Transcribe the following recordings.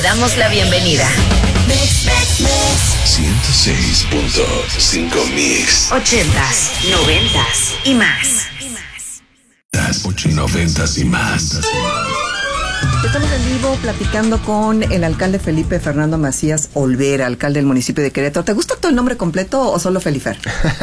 damos la bienvenida. 106.5 Mix. 80s, 90s y más. 90s y más. Estamos en vivo platicando con el alcalde Felipe Fernando Macías Olvera, alcalde del municipio de Querétaro. ¿Te gusta todo el nombre completo o solo Felifer?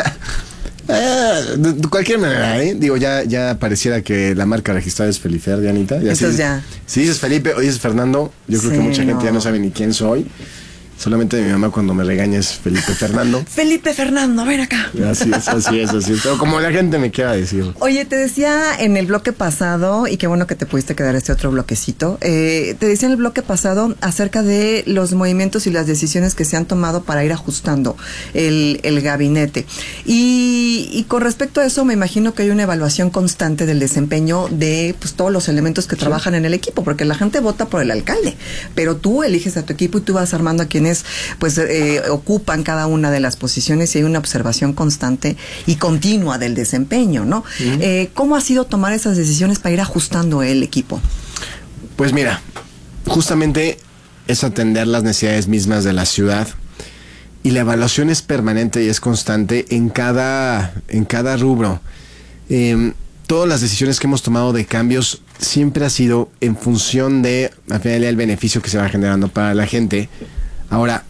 De cualquier manera, ¿eh? Digo, ya pareciera que la marca registrada es Felifer, Dianita. Entonces ya. Si dices Felipe o dices Fernando, yo creo que mucha gente ya no sabe ni quién soy. Solamente mi mamá cuando me regaña es Felipe Fernando. Felipe Fernando, ven acá. Así es. Pero como la gente me quiera decir. Oye, te decía en el bloque pasado, y qué bueno que te pudiste quedar este otro bloquecito, te decía en el bloque pasado acerca de los movimientos y las decisiones que se han tomado para ir ajustando el gabinete. Y con respecto a eso, me imagino que hay una evaluación constante del desempeño de pues todos los elementos que trabajan en el equipo, porque la gente vota por el alcalde, pero tú eliges a tu equipo y tú vas armando a quienes pues ocupan cada una de las posiciones y hay una observación constante y continua del desempeño, ¿no? Uh-huh. ¿Cómo ha sido tomar esas decisiones para ir ajustando el equipo? Pues mira, justamente es atender las necesidades mismas de la ciudad y la evaluación es permanente y es constante en cada rubro. Todas las decisiones que hemos tomado de cambios siempre ha sido en función de, al final del beneficio que se va generando para la gente. Ahora,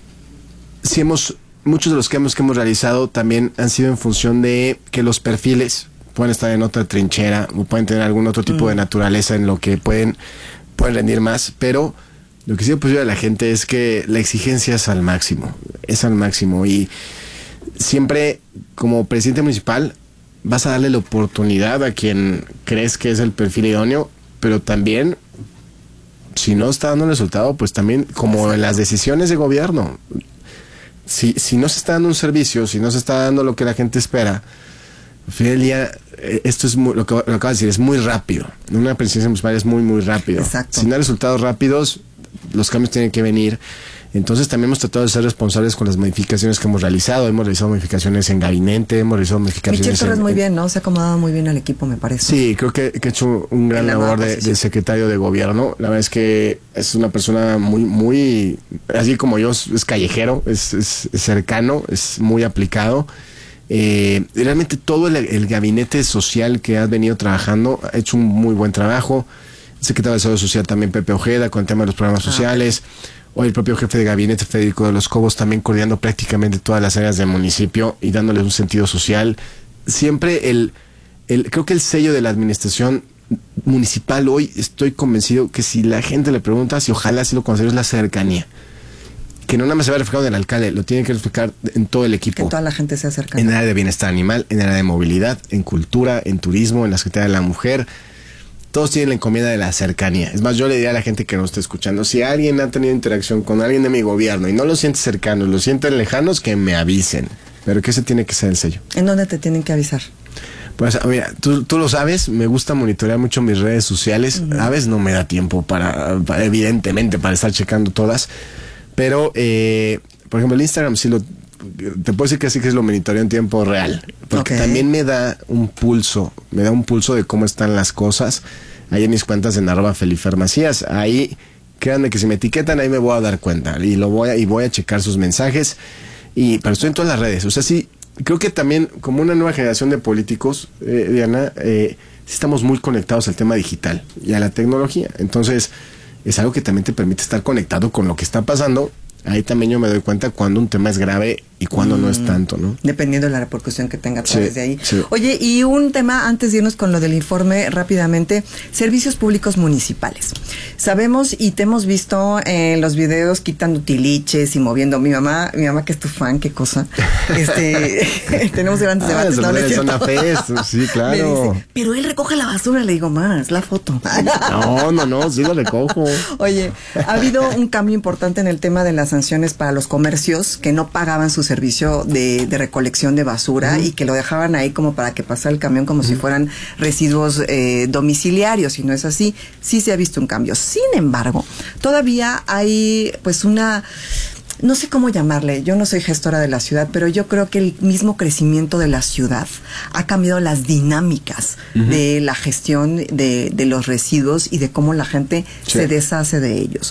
muchos de los cambios que hemos realizado también han sido en función de que los perfiles pueden estar en otra trinchera o pueden tener algún otro tipo de naturaleza en lo que pueden rendir más, pero lo que sí posible a la gente es que la exigencia es al máximo y siempre como presidente municipal vas a darle la oportunidad a quien crees que es el perfil idóneo, pero también si no está dando el resultado, pues también como en las decisiones de gobierno, si no se está dando un servicio, si no se está dando lo que la gente espera, al final del día, esto es lo que acabas de decir, es muy rápido. Una presidencia municipal es muy rápido. Exacto. Si no hay resultados rápidos, los cambios tienen que venir. Entonces también hemos tratado de ser responsables con las modificaciones que hemos realizado. Hemos realizado modificaciones en gabinete, hemos realizado modificaciones Michel Torres muy bien, ¿no? Se ha acomodado muy bien al equipo, me parece. Sí, creo que ha hecho un gran labor de secretario de gobierno. La verdad es que es una persona muy así como yo, es callejero, es cercano, es muy aplicado. Realmente todo el gabinete social que ha venido trabajando ha hecho un muy buen trabajo. El secretario de Desarrollo Social también, Pepe Ojeda, con el tema de los programas sociales. Hoy el propio jefe de gabinete, Federico de los Cobos, también coordinando prácticamente todas las áreas del municipio y dándoles un sentido social. Siempre creo que el sello de la administración municipal hoy, estoy convencido que si la gente le pregunta, si ojalá si lo considera, es la cercanía. Que no nada más se va reflejado en el alcalde, lo tiene que reflejar en todo el equipo. Que toda la gente sea cercana. En el área de bienestar animal, en el área de movilidad, en cultura, en turismo, en la Secretaría de la Mujer. Todos tienen la encomienda de la cercanía. Es más, yo le diría a la gente que nos está escuchando, si alguien ha tenido interacción con alguien de mi gobierno y no lo siente cercanos, lo sienten lejanos, que me avisen. Pero que ese tiene que ser el sello. ¿En dónde te tienen que avisar? Pues mira, tú lo sabes, me gusta monitorear mucho mis redes sociales. Uh-huh. A veces no me da tiempo evidentemente, para estar checando todas. Pero, por ejemplo, el Instagram sí te puedo decir que sí que lo monitoreo en tiempo real. Porque también me da un pulso de cómo están las cosas. Ahí en mis cuentas en @FeliferMacías. Ahí, créanme que si me etiquetan, ahí me voy a dar cuenta. Y voy a checar sus mensajes. Pero estoy en todas las redes. O sea, sí, creo que también, como una nueva generación de políticos, Diana, sí estamos muy conectados al tema digital y a la tecnología. Entonces, es algo que también te permite estar conectado con lo que está pasando. Ahí también yo me doy cuenta cuando un tema es grave y cuando no es tanto, ¿no? Dependiendo de la repercusión que tenga a través de ahí. Sí. Oye, y un tema antes de irnos con lo del informe rápidamente, servicios públicos municipales. Sabemos y te hemos visto en los videos quitando tiliches y moviendo. Mi mamá que es tu fan, qué cosa. Tenemos grandes debates. Sí, claro. Dice, pero él recoge la basura, le digo, más, la foto. No, sí lo recojo. Oye, ha habido un cambio importante en el tema de las sanciones para los comercios que no pagaban su servicio de recolección de basura y que lo dejaban ahí como para que pasara el camión como si fueran residuos domiciliarios, y no es así. Sí se ha visto un cambio. Sin embargo, todavía hay pues no sé cómo llamarle, yo no soy gestora de la ciudad, pero yo creo que el mismo crecimiento de la ciudad ha cambiado las dinámicas de la gestión de los residuos y de cómo la gente se deshace de ellos.